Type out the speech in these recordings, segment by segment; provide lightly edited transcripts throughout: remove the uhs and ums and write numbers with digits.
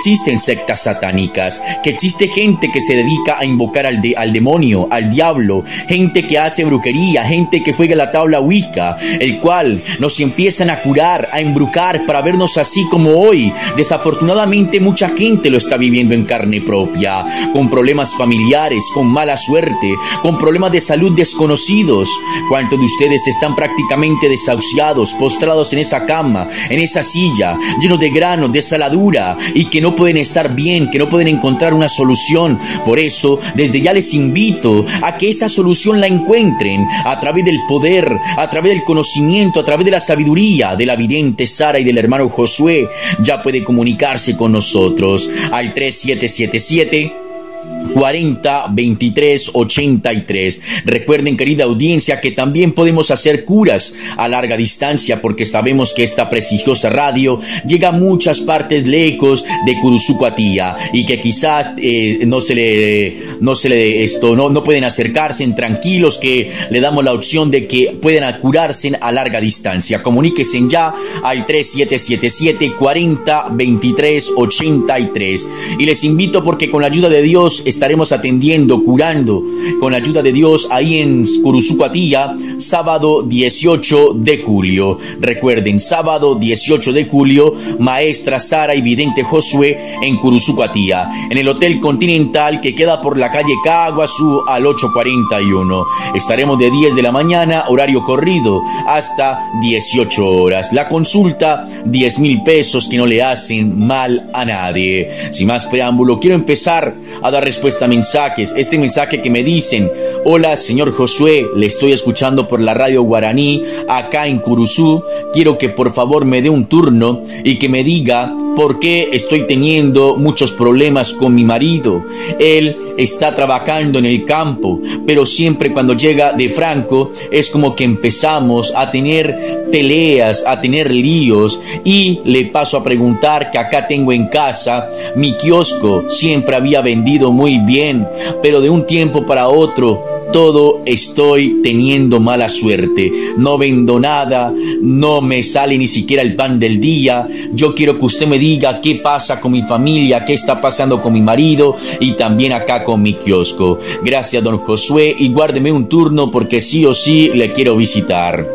existen sectas satánicas, que existe gente que se dedica a invocar al demonio, al diablo, gente que hace brujería, gente que juega la tabla Ouija, el cual nos empiezan a curar, a embrujar para vernos así como hoy. Desafortunadamente mucha gente lo está viviendo en carne propia, con problemas familiares, con mala suerte, con problemas de salud desconocidos. ¿Cuántos de ustedes están prácticamente desahuciados, postrados en esa cama, en esa silla, llenos de granos, de saladura, y que no pueden estar bien, que no pueden encontrar una solución? Por eso, desde ya les invito a que esa solución la encuentren a través del poder, a través del conocimiento, a través de la sabiduría de la vidente Sara y del hermano Josué. Ya puede comunicarse con nosotros al 3777 40 23 83. Recuerden, querida audiencia, que también podemos hacer curas a larga distancia, porque sabemos que esta prestigiosa radio llega a muchas partes lejos de Curuzucoatía y que quizás no pueden acercarse. Tranquilos, que le damos la opción de que puedan curarse a larga distancia. Comuníquense ya al 3777 40 23 83 y les invito, porque con la ayuda de Dios estaremos atendiendo, curando, con la ayuda de Dios, ahí en Curuzucoatía, sábado 18 de julio. Recuerden, sábado 18 de julio, maestra Sara y vidente Josué en Curuzucoatía, en el Hotel Continental, que queda por la calle Caguazú al 841. Estaremos de 10 de la mañana, horario corrido, hasta 18 horas. La consulta, 10,000 pesos, que no le hacen mal a nadie. Sin más preámbulo, quiero empezar a dar respuesta a mensajes. Este mensaje que me dicen: hola señor Josué, le estoy escuchando por la radio Guaraní acá en Curuzú. Quiero que por favor me dé un turno y que me diga por qué estoy teniendo muchos problemas con mi marido. Él está trabajando en el campo, pero siempre cuando llega de Franco es como que empezamos a tener peleas, a tener líos, y le paso a preguntar que acá tengo en casa mi kiosco. Siempre había vendido muy bien, pero de un tiempo para otro todo estoy teniendo mala suerte. No vendo nada, no me sale ni siquiera el pan del día. Yo quiero que usted me diga qué pasa con mi familia, qué está pasando con mi marido y también acá con mi kiosco. Gracias, don Josué, y guárdeme un turno porque sí o sí le quiero visitar.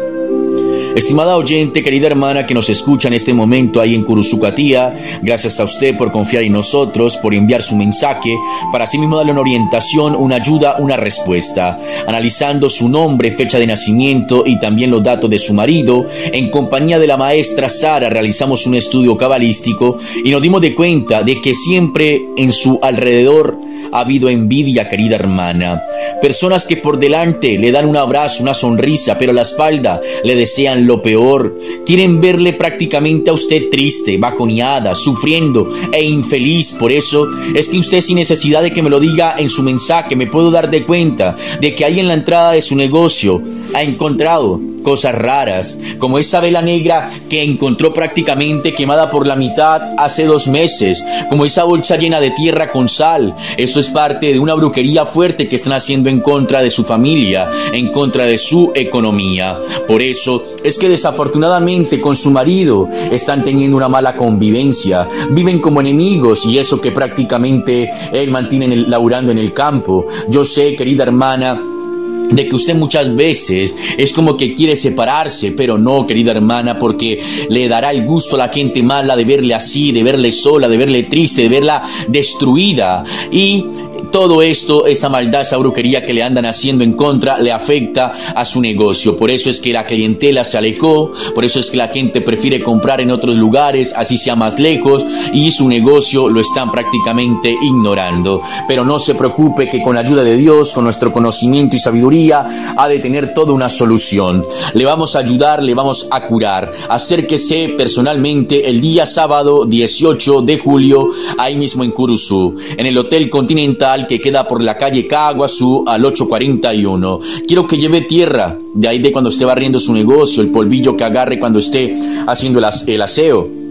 Estimada oyente, querida hermana que nos escucha en este momento ahí en Curuzucoatía, gracias a usted por confiar en nosotros, por enviar su mensaje, para así mismo darle una orientación, una ayuda, una respuesta. Analizando su nombre, fecha de nacimiento y también los datos de su marido, en compañía de la maestra Sara realizamos un estudio cabalístico y nos dimos de cuenta de que siempre en su alrededor ha habido envidia, querida hermana. Personas que por delante le dan un abrazo, una sonrisa, pero a la espalda le desean lo peor. Quieren verle prácticamente a usted triste, bajoneada, sufriendo e infeliz. Por eso es que usted, sin necesidad de que me lo diga en su mensaje, me puedo dar de cuenta de que ahí en la entrada de su negocio ha encontrado cosas raras, como esa vela negra que encontró prácticamente quemada por la mitad hace 2 meses, como esa bolsa llena de tierra con sal. Eso es parte de una brujería fuerte que están haciendo en contra de su familia, en contra de su economía. Por eso es que desafortunadamente con su marido están teniendo una mala convivencia, viven como enemigos, y eso que prácticamente él mantiene laburando en el campo. Yo sé, querida hermana, de que usted muchas veces es como que quiere separarse, pero no, querida hermana, porque le dará el gusto a la gente mala de verle así, de verle sola, de verle triste, de verla destruida. Y todo esto, esa maldad, esa brujería que le andan haciendo en contra, le afecta a su negocio. Por eso es que la clientela se alejó, por eso es que la gente prefiere comprar en otros lugares, así sea más lejos, y su negocio lo están prácticamente ignorando. Pero no se preocupe, que con la ayuda de Dios, con nuestro conocimiento y sabiduría, ha de tener toda una solución. Le vamos a ayudar, le vamos a curar. Acérquese personalmente el día sábado 18 de julio, ahí mismo en Curuzú, en el Hotel Continental, que queda por la calle Caguazú al 841. Quiero que lleve tierra de ahí, de cuando esté barriendo su negocio, el polvillo que agarre cuando esté haciendo el aseo.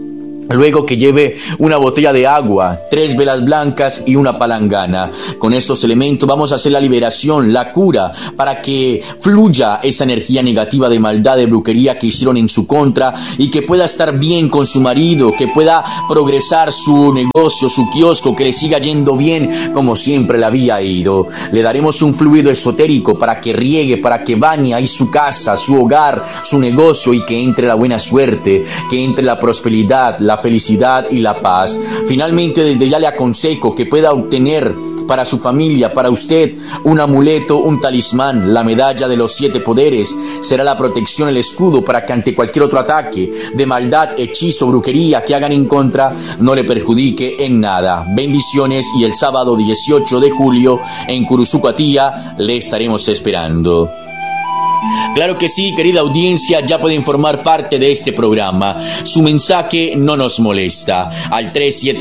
Luego que lleve una botella de agua, 3 velas blancas y una palangana. Con estos elementos vamos a hacer la liberación, la cura, para que fluya esa energía negativa de maldad, de brujería que hicieron en su contra, y que pueda estar bien con su marido, que pueda progresar su negocio, su kiosco, que le siga yendo bien como siempre le había ido. Le daremos un fluido esotérico para que riegue, para que bañe ahí su casa, su hogar, su negocio, y que entre la buena suerte, que entre la prosperidad, la felicidad y la paz. Finalmente, desde ya le aconsejo que pueda obtener para su familia, para usted, un amuleto, un talismán, la medalla de los 7 poderes. Será la protección, el escudo, para que ante cualquier otro ataque de maldad, hechizo, brujería que hagan en contra, no le perjudique en nada. Bendiciones, y el sábado 18 de julio en Curuzucuatía le estaremos esperando. Claro que sí, querida audiencia, ya pueden formar parte de este programa. Su mensaje no nos molesta. Al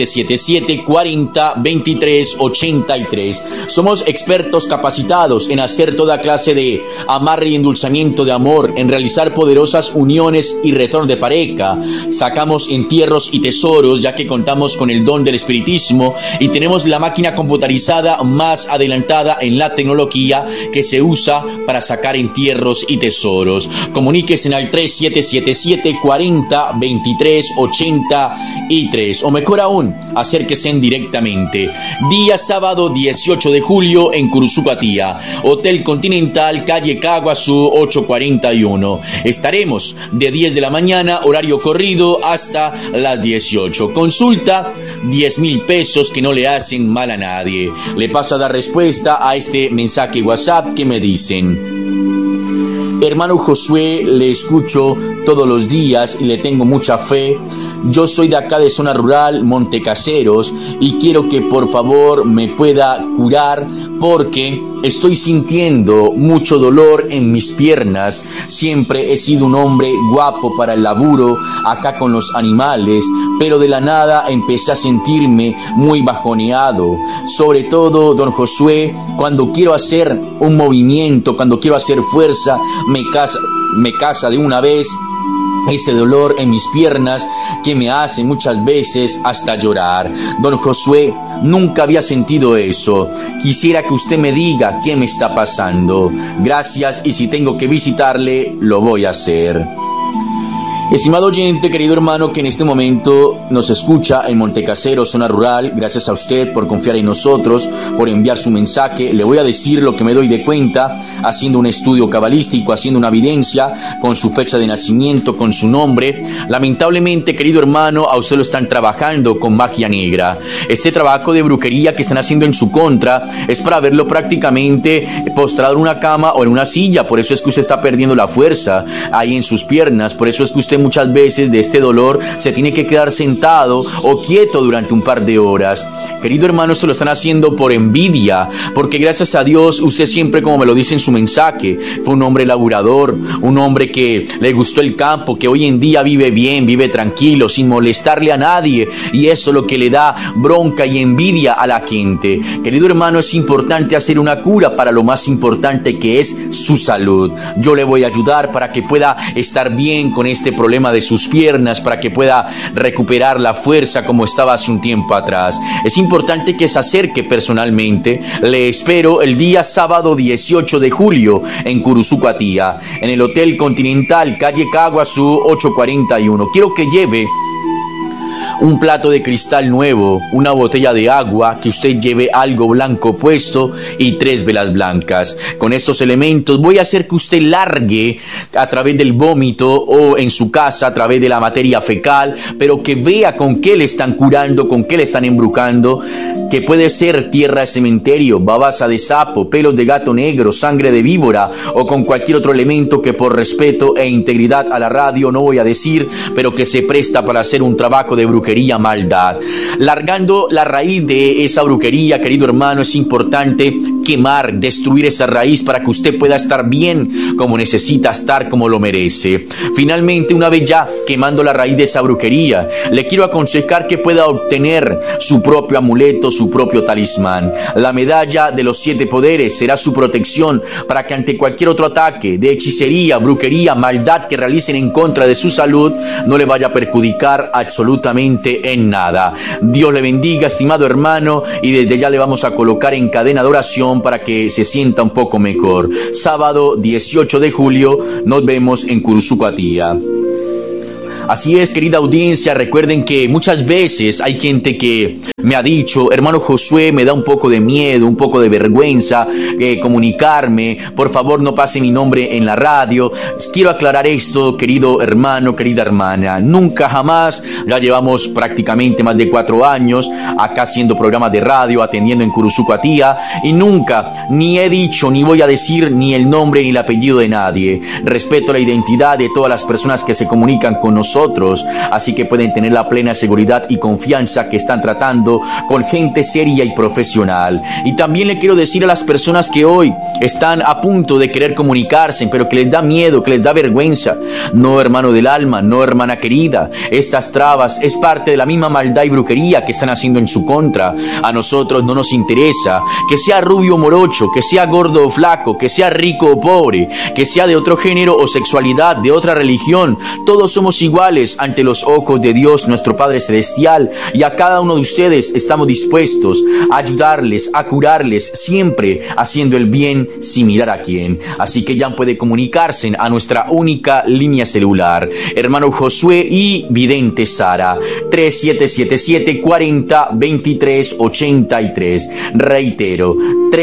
3777-40-23-83. Somos expertos capacitados en hacer toda clase de amarre y endulzamiento de amor, en realizar poderosas uniones y retorno de pareja. Sacamos entierros y tesoros, ya que contamos con el don del espiritismo y tenemos la máquina computarizada más adelantada en la tecnología que se usa para sacar entierros y tesoros. Comuníquese al 3777-40-23-83, o mejor aún, acérquese directamente. Día sábado 18 de julio en Curuzucuatía, Hotel Continental, calle Caguazú 841. Estaremos de 10 de la mañana, horario corrido, hasta las 18. Consulta, 10,000 pesos que no le hacen mal a nadie. Le paso a dar respuesta a este mensaje WhatsApp que me dicen: hermano Josué, le escucho todos los días y le tengo mucha fe. Yo soy de acá de zona rural, Montecaseros, y quiero que por favor me pueda curar porque estoy sintiendo mucho dolor en mis piernas. Siempre he sido un hombre guapo para el laburo acá con los animales, pero de la nada empecé a sentirme muy bajoneado. Sobre todo, don Josué, cuando quiero hacer un movimiento, cuando quiero hacer fuerza, me casa de una vez ese dolor en mis piernas que me hace muchas veces hasta llorar. Don Josué, nunca había sentido eso. Quisiera que usted me diga qué me está pasando. Gracias, y si tengo que visitarle, lo voy a hacer. Estimado oyente, querido hermano que en este momento nos escucha en Montecaseros, zona rural, gracias a usted por confiar en nosotros, por enviar su mensaje. Le voy a decir lo que me doy de cuenta, haciendo un estudio cabalístico, haciendo una evidencia con su fecha de nacimiento, con su nombre. Lamentablemente, querido hermano, a usted lo están trabajando con magia negra. Este trabajo de brujería que están haciendo en su contra es para verlo prácticamente postrado en una cama o en una silla. Por eso es que usted está perdiendo la fuerza ahí en sus piernas. Por eso es que usted muchas veces de este dolor se tiene que quedar sentado o quieto durante un par de horas. Querido hermano, esto lo están haciendo por envidia, porque gracias a Dios usted siempre, como me lo dice en su mensaje, fue un hombre laburador, un hombre que le gustó el campo, que hoy en día vive bien, vive tranquilo, sin molestarle a nadie, y eso es lo que le da bronca y envidia a la gente. Querido hermano, es importante hacer una cura para lo más importante, que es su salud. Yo le voy a ayudar para que pueda estar bien con este problema de sus piernas, para que pueda recuperar la fuerza como estaba hace un tiempo atrás. Es importante que se acerque personalmente. Le espero el día sábado 18 de julio en Curuzucuatía, en el Hotel Continental, calle Caguazú 841. Quiero que lleve un plato de cristal nuevo, una botella de agua, que usted lleve algo blanco puesto y 3 velas blancas. Con estos elementos voy a hacer que usted largue a través del vómito o en su casa a través de la materia fecal, pero que vea con qué le están curando, con qué le están embrujando, que puede ser tierra de cementerio, babasa de sapo, pelos de gato negro, sangre de víbora, o con cualquier otro elemento que por respeto e integridad a la radio no voy a decir, pero que se presta para hacer un trabajo de brujería, maldad. Largando la raíz de esa brujería, querido hermano, es importante quemar, destruir esa raíz para que usted pueda estar bien como necesita estar, como lo merece. Finalmente, una vez ya quemando la raíz de esa brujería, le quiero aconsejar que pueda obtener su propio amuleto, su propio talismán. La medalla de los 7 poderes será su protección para que ante cualquier otro ataque de hechicería, brujería, maldad que realicen en contra de su salud, no le vaya a perjudicar absolutamente en nada. Dios le bendiga, estimado hermano, y desde ya le vamos a colocar en cadena de oración para que se sienta un poco mejor. Sábado 18 de julio nos vemos en Curuzucuatía. Así es, querida audiencia, recuerden que muchas veces hay gente que me ha dicho: hermano Josué, me da un poco de miedo, un poco de vergüenza comunicarme, por favor no pase mi nombre en la radio. Quiero aclarar esto, querido hermano, querida hermana, nunca jamás, ya llevamos prácticamente más de 4 años acá haciendo programas de radio, atendiendo en Curuzucuatía, y nunca ni he dicho, ni voy a decir ni el nombre ni el apellido de nadie. Respeto la identidad de todas las personas que se comunican con nosotros, así que pueden tener la plena seguridad y confianza que están tratando con gente seria y profesional. Y también le quiero decir a las personas que hoy están a punto de querer comunicarse, pero que les da miedo, que les da vergüenza: no, hermano del alma, no, hermana querida, estas trabas es parte de la misma maldad y brujería que están haciendo en su contra. A nosotros no nos interesa que sea rubio o morocho, que sea gordo o flaco, que sea rico o pobre, que sea de otro género o sexualidad, de otra religión. Todos somos iguales ante los ojos de Dios, nuestro Padre Celestial, y a cada uno de ustedes estamos dispuestos a ayudarles, a curarles, siempre haciendo el bien sin mirar a quién. Así que ya puede comunicarse a nuestra única línea celular, hermano Josué y vidente Sara, 3777-40-23-83. Reitero,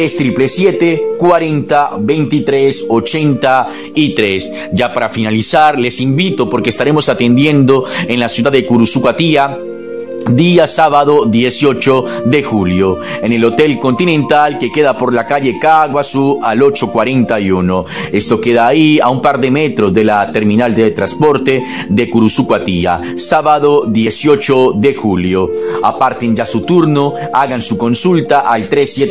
3777-40-23-83. Ya para finalizar, les invito, porque estaremos atendiendo en la ciudad de Curuzucuatía día sábado 18 de julio en el Hotel Continental, que queda por la calle Caguazú al 841. Esto queda ahí a un par de metros de la terminal de transporte de Curuzucuatía. Sábado 18 de julio. Aparten ya su turno, hagan su consulta al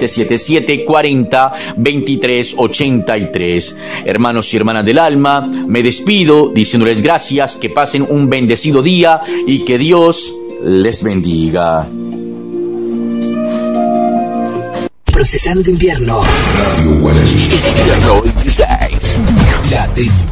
3777-40-23-83. Hermanos y hermanas del alma, me despido diciéndoles gracias, que pasen un bendecido día y que Dios les bendiga. Procesando invierno. Radio